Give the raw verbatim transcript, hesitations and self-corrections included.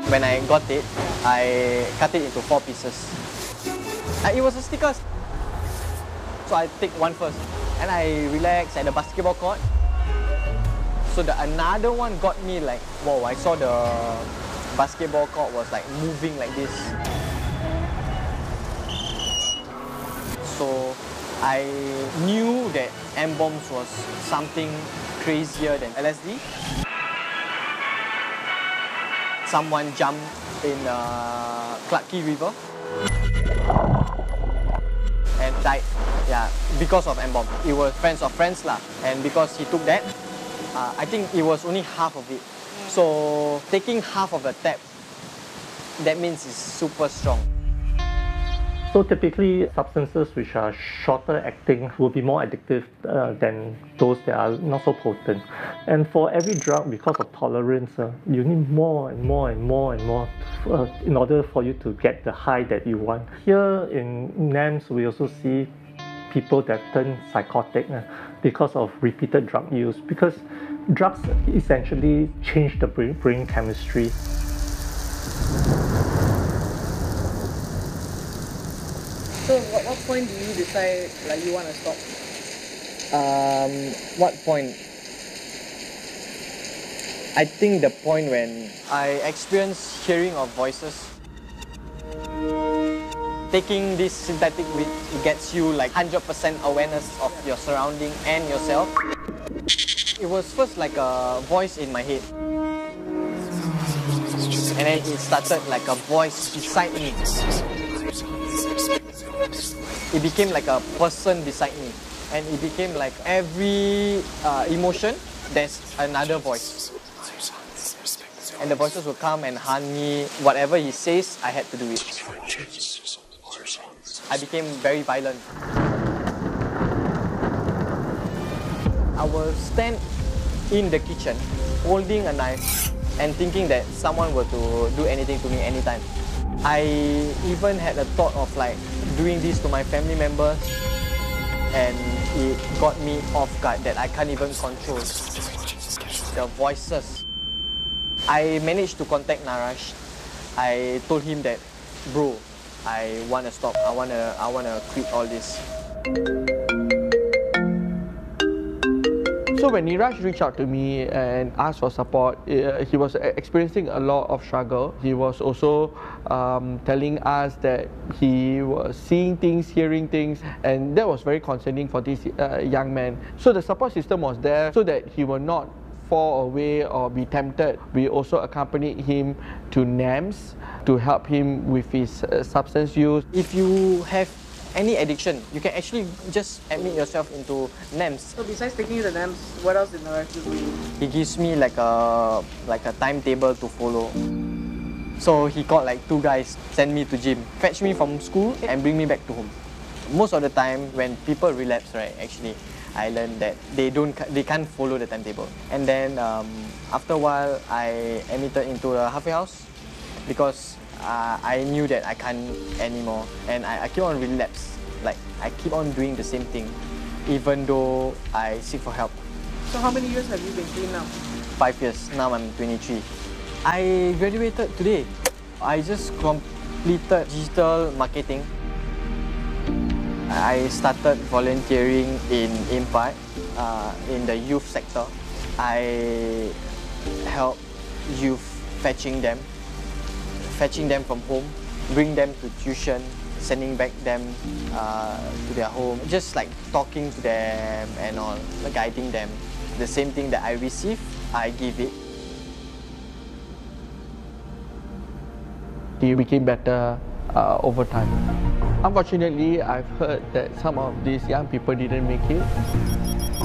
When I got it, I cut it into four pieces. Uh, it was a sticker. So I take one first. And I relax at the basketball court. So the another one got me like, whoa, I saw the basketball court was like moving like this. So I knew that M-bombs was something crazier than L S D. Someone jumped in uh, Clarke Quay River and died, yeah, because of M-bomb. It was friends of friends lah, and because he took that, uh, I think it was only half of it. So taking half of the tab, that means it's super strong. So typically, substances which are shorter acting will be more addictive uh, than those that are not so potent. And for every drug, because of tolerance, uh, you need more and more and more and more uh, in order for you to get the high that you want. Here in NAMS, we also see people that turn psychotic uh, because of repeated drug use, because drugs essentially change the brain, brain chemistry. So what, what point do you decide like you want to stop? Um, what point? I think the point when I experienced hearing of voices. Taking this synthetic weed gets you like one hundred percent awareness of your surrounding and yourself. It was first like a voice in my head. And then it started like a voice beside me. It became like a person beside me, and it became like every uh, emotion, there's another voice. And the voices will come and hunt me. Whatever he says, I had to do it. I became very violent. I will stand in the kitchen, holding a knife, and thinking that someone were to do anything to me anytime. I even had a thought of like doing this to my family members, and it got me off guard that I can't even control the voices. I managed to contact Naresh. I told him that, bro, I want to stop. I want to I want to quit all this. So when Niraj reached out to me and asked for support, uh, he was experiencing a lot of struggle. He was also um, telling us that he was seeing things, hearing things, and that was very concerning for this uh, young man. So the support system was there so that he will not fall away or be tempted. We also accompanied him to NAMS to help him with his uh, substance use. If you have any addiction, you can actually just admit yourself into NAMS. So besides taking you to NAMS, what else did Naresh do for you? He gives me like a like a timetable to follow. So he called like two guys, send me to gym, fetch me from school and bring me back to home. Most of the time when people relapse, right, actually, I learned that they don't, they can't follow the timetable. And then um, after a while, I admitted into a halfway house because uh, I knew that I can't anymore, and I, I keep on relapse. Like I keep on doing the same thing, even though I seek for help. So how many years have you been clean now? Five years. Now I'm twenty-three. I graduated today. I just completed digital marketing. I started volunteering in Impact uh, in the youth sector. I help youth fetching them, fetching them from home, bring them to tuition, sending back them uh, to their home, just like talking to them and all, guiding them. The same thing that I receive, I give it. He became better uh, over time. Unfortunately, I've heard that some of these young people didn't make it.